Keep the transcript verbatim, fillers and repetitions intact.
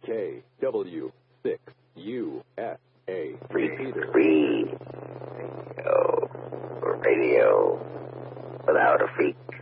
K W six U S A. Free, Repeater. free radio, radio without a freak.